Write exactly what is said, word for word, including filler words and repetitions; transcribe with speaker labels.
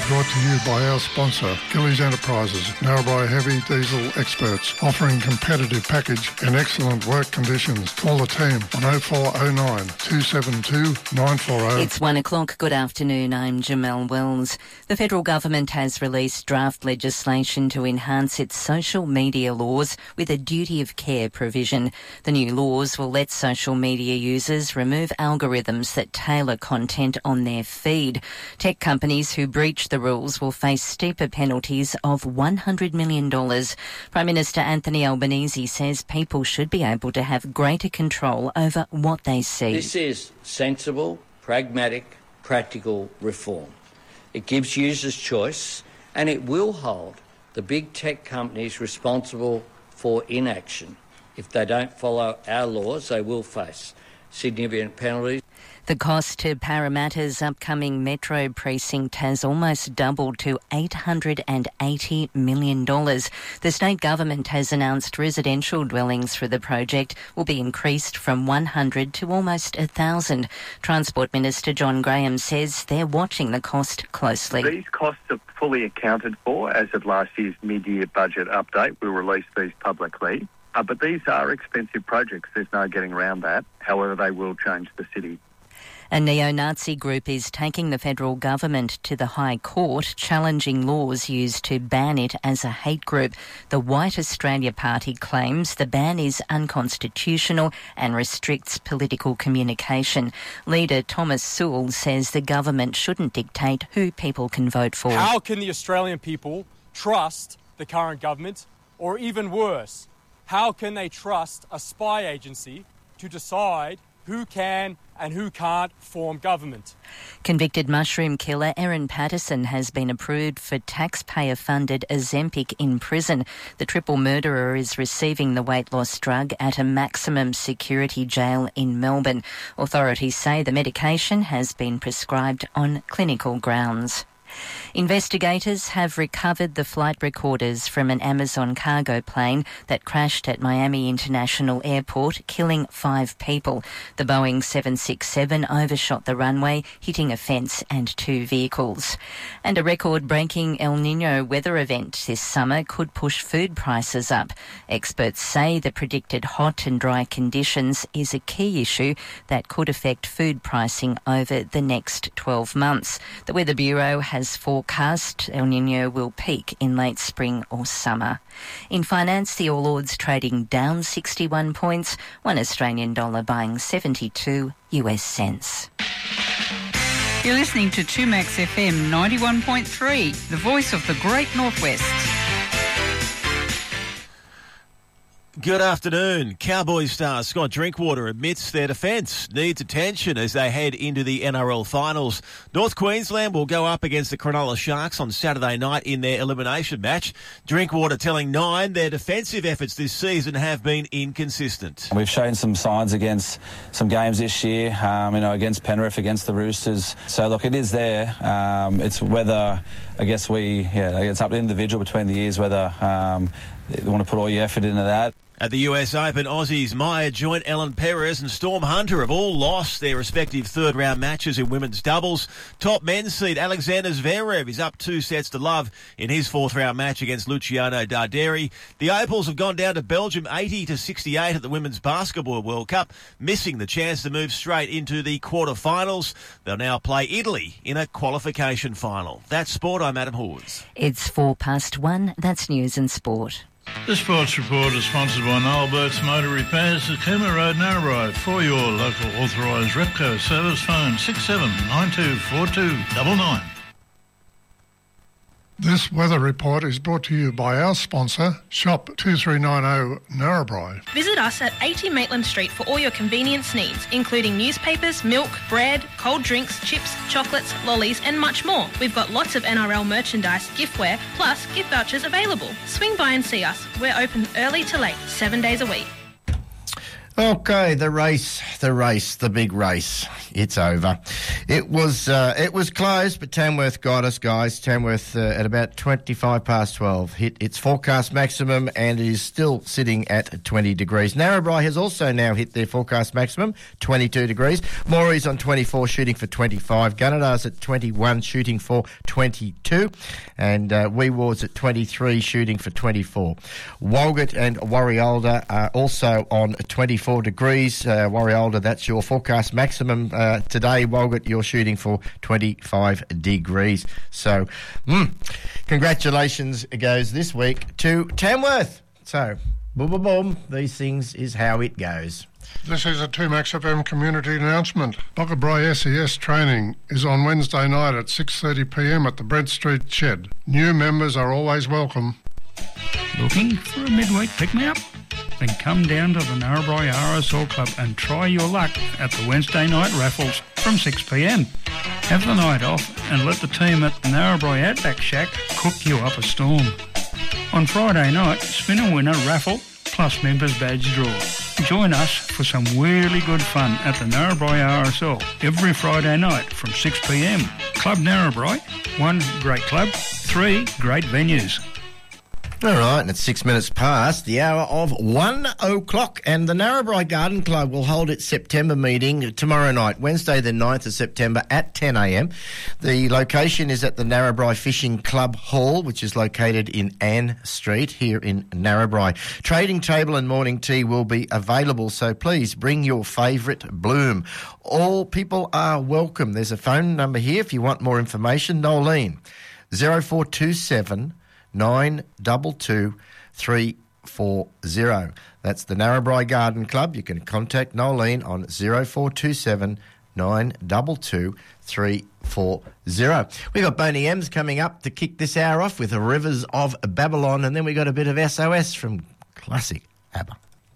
Speaker 1: brought to you by our sponsor, Gillies Enterprises, Narrabri Heavy Diesel experts, offering competitive package and excellent work conditions. Call the team on oh four oh nine, two seven two, nine four oh.
Speaker 2: It's one o'clock. Good afternoon. I'm Jamelle Wells. The federal government has released draft legislation to enhance its social media laws with a duty of care provision. The new laws will let social media users remove algorithms that tailor content on their feed. Tech companies who breach the rules will face steeper penalties of one hundred million dollars. Prime Minister Anthony Albanese says people should be able to have greater control over what they see.
Speaker 3: This is sensible, pragmatic, practical reform. It gives users choice and it will hold the big tech companies responsible for inaction. If they don't follow our laws, they will face significant penalties.
Speaker 2: The cost to Parramatta's upcoming metro precinct has almost doubled to eight hundred eighty million dollars. The state government has announced residential dwellings for the project will be increased from one hundred to almost one thousand. Transport Minister John Graham says they're watching the cost closely.
Speaker 4: These costs are fully accounted for as of last year's mid-year budget update. We released these publicly. Uh, but these are expensive projects. There's no getting around that. However, they will change the city.
Speaker 2: A neo-Nazi group is taking the federal government to the High Court, challenging laws used to ban it as a hate group. The White Australia Party claims the ban is unconstitutional and restricts political communication. Leader Thomas Sewell says the government shouldn't dictate who people can vote for.
Speaker 5: How can the Australian people trust the current government? Or even worse, how can they trust a spy agency to decide who can and who can't form government?
Speaker 2: Convicted mushroom killer Erin Patterson has been approved for taxpayer-funded Ozempic in prison. The triple murderer is receiving the weight loss drug at a maximum security jail in Melbourne. Authorities say the medication has been prescribed on clinical grounds. Investigators have recovered the flight recorders from an Amazon cargo plane that crashed at Miami International Airport, killing five people. The Boeing seven sixty-seven overshot the runway, hitting a fence and two vehicles. And a record-breaking El Niño weather event this summer could push food prices up. Experts say the predicted hot and dry conditions is a key issue that could affect food pricing over the next twelve months. The Weather Bureau has forecast El Niño will peak in late spring or summer. In finance, the All Ords trading down sixty-one points, one Australian dollar buying seventy-two US cents.
Speaker 6: You're listening to two Max F M ninety-one point three, the voice of the Great Northwest.
Speaker 7: Good afternoon. Cowboys star Scott Drinkwater admits their defence needs attention as they head into the N R L finals. North Queensland will go up against the Cronulla Sharks on Saturday night in their elimination match. Drinkwater telling Nine their defensive efforts this season have been inconsistent.
Speaker 8: We've shown some signs against some games this year, um, you know, against Penrith, against the Roosters. So, look, it is there. Um, it's whether, I guess we, yeah, it's up to the individual between the years whether um, you want to put all your effort into that.
Speaker 7: At the U S Open, Aussies Maya Joint, Ellen Perez and Storm Hunter have all lost their respective third-round matches in women's doubles. Top men's seed Alexander Zverev is up two sets to love in his fourth-round match against Luciano Darderi. The Opals have gone down to Belgium eighty to sixty-eight at the Women's Basketball World Cup, missing the chance to move straight into the quarter-finals. They'll now play Italy in a qualification final. That's sport. I'm Adam Hawes.
Speaker 2: It's four past one. That's news and sport.
Speaker 9: The Sports Report is sponsored by Noel Burt's Motor Repairs at Cooma Road, Narrabri. For your local authorised Repco service, phone six seven nine two four two nine nine.
Speaker 1: This weather report is brought to you by our sponsor, Shop two three nine zero Narrabri.
Speaker 10: Visit us at eighty Maitland Street for all your convenience needs, including newspapers, milk, bread, cold drinks, chips, chocolates, lollies and much more. We've got lots of N R L merchandise, giftware, plus gift vouchers available. Swing by and see us. We're open early to late, seven days a week.
Speaker 11: Okay, the race, the race, the big race. it's over. It was uh, it was close, but Tamworth got us, guys. Tamworth uh, at about twenty-five past twelve hit its forecast maximum and it is still sitting at twenty degrees. Narrabri has also now hit their forecast maximum, twenty-two degrees. Moray's on twenty-four, shooting for twenty-five. Gunnedar's at twenty-one, shooting for twenty-two. And uh, Wee Ward's at twenty-three, shooting for twenty-four. Walgett and Warriolda are also on twenty-four degrees. Uh, Warriolda, that's your forecast maximum uh, today. Walgett, you're shooting for twenty-five degrees. So, mm, congratulations goes this week to Tamworth. So, boom, boom, boom. These things is how it goes.
Speaker 1: This is a two Max F M community announcement. Boggabri S E S training is on Wednesday night at six thirty p m at the Brent Street Shed. New members are always welcome.
Speaker 12: Looking for a midweek pick-me-up? Then come down to the Narrabri R S L Club and try your luck at the Wednesday night raffles from six p m. Have the night off and let the team at the Narrabri Outback Shack cook you up a storm. On Friday night, spin a winner raffle plus members badge draw. Join us for some really good fun at the Narrabri R S L every Friday night from six p m. Club Narrabri, one great club, three great venues.
Speaker 11: All right, and it's six minutes past the hour of one o'clock, and the Narrabri Garden Club will hold its September meeting tomorrow night, Wednesday the ninth of September at ten a m. The location is at the Narrabri Fishing Club Hall, which is located in Ann Street here in Narrabri. Trading table and morning tea will be available, so please bring your favourite bloom. All people are welcome. There's a phone number here if you want more information. Nolene, zero four two seven nine two two three four zero. That's the Narrabri Garden Club. You can contact Nolene on zero four two seven nine two two three four zero. We've got Boney M's coming up to kick this hour off with the Rivers of Babylon, and then we got a bit of S O S from classic ABBA.